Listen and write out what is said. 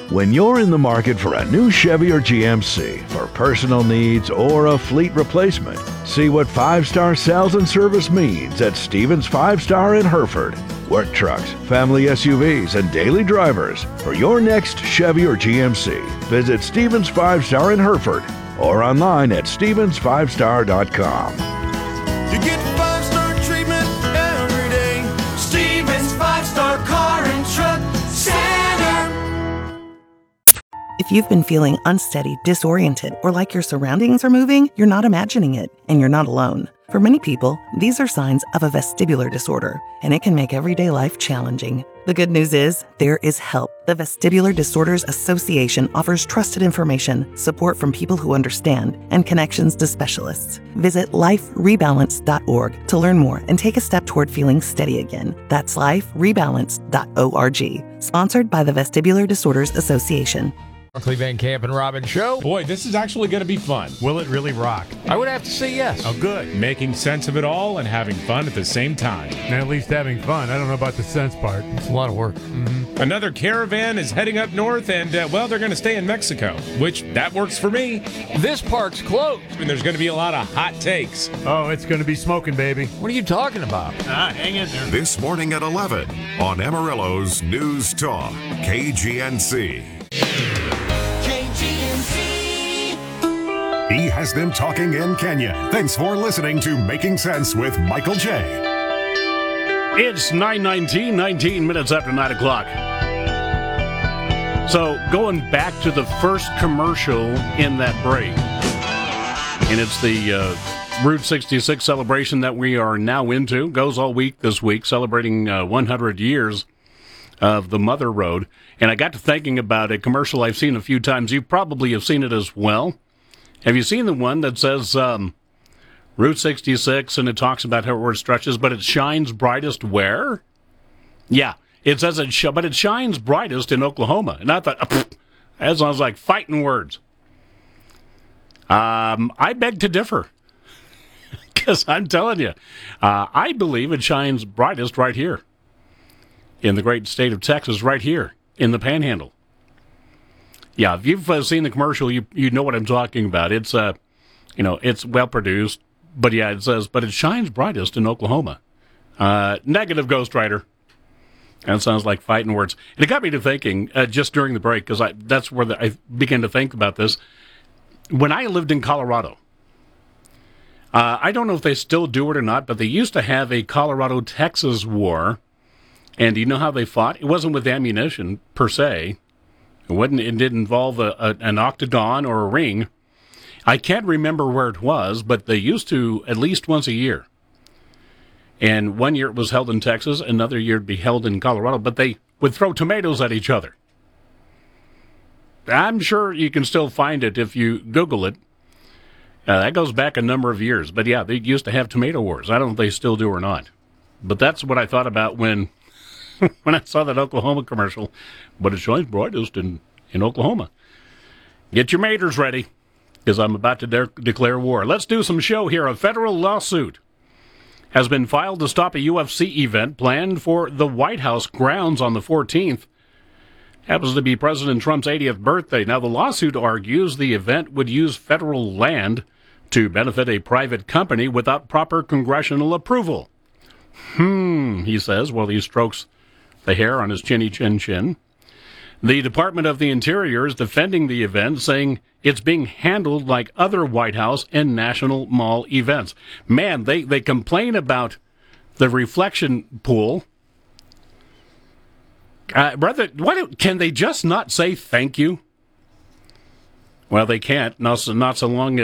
When you're in the market for a new Chevy or GMC for personal needs or a fleet replacement, see what 5-star sales and service means at Stevens 5-Star in Hereford. Work trucks, family SUVs, and daily drivers. For your next Chevy or GMC, visit Stevens 5-Star in Hereford or online at stevens5star.com. You get 5-star treatment every day. Stevens 5-Star Car and Truck Center. If you've been feeling unsteady, disoriented, or like your surroundings are moving, you're not imagining it, and you're not alone. For many people, these are signs of a vestibular disorder, and it can make everyday life challenging. The good news is, there is help. The Vestibular Disorders Association offers trusted information, support from people who understand, and connections to specialists. Visit liferebalance.org to learn more and take a step toward feeling steady again. That's liferebalance.org. Sponsored by the Vestibular Disorders Association. Markley, Van Camp, and Robin Show. Boy, this is actually going to be fun. Will it really rock? I would have to say yes. Oh, good. Making sense of it all and having fun at the same time. And at least having fun. I don't know about the sense part. It's a lot of work. Another caravan is heading up north, and, well, they're going to stay in Mexico, which, that works for me. This park's closed. And there's going to be a lot of hot takes. Oh, it's going to be smoking, baby. What are you talking about? Hang in there. This morning at 11 on Amarillo's News Talk, KGNC. He has been talking in Kenya. Thanks for listening to Making Sense with Michael J. It's 9:19, 19 minutes after 9 o'clock. So going back to the first commercial in that break, and it's the Route 66 celebration that we are now into. Goes all week this week, celebrating 100 years of the Mother Road. And I got to thinking about a commercial I've seen a few times. You probably have seen it as well. Have you seen the one that says Route 66 and it talks about how it stretches, but it shines brightest where? Yeah, it says but it shines brightest in Oklahoma. And I thought, that sounds like fighting words. I beg to differ. Because I'm telling you, I believe it shines brightest right here in the great state of Texas, right here in the Panhandle. Yeah, if you've seen the commercial, you know what I'm talking about. It's it's well produced, but yeah, it says, but it shines brightest in Oklahoma. Negative, Ghost Rider. That sounds like fighting words. And it got me to thinking just during the break, because that's where I began to think about this. When I lived in Colorado, I don't know if they still do it or not, but they used to have a Colorado-Texas war. And do you know how they fought? It wasn't with ammunition per se. It didn't involve an octagon or a ring. I can't remember where it was, but they used to at least once a year. And one year it was held in Texas, another year it'd be held in Colorado, but they would throw tomatoes at each other. I'm sure you can still find it if you Google it. That goes back a number of years. But yeah, they used to have tomato wars. I don't know if they still do or not. But that's what I thought about when I saw that Oklahoma commercial. But it shines brightest in Oklahoma. Get your maters ready, because I'm about to declare war. Let's do some show here. A federal lawsuit has been filed to stop a UFC event planned for the White House grounds on the 14th. Happens to be President Trump's 80th birthday. Now, the lawsuit argues the event would use federal land to benefit a private company without proper congressional approval. He says, while he strokes the hair on his chinny chin. The Department of the Interior is defending the event, saying it's being handled like other White House and National Mall events. Man, they complain about the reflection pool. Can they just not say thank you? Well, they can't, not so long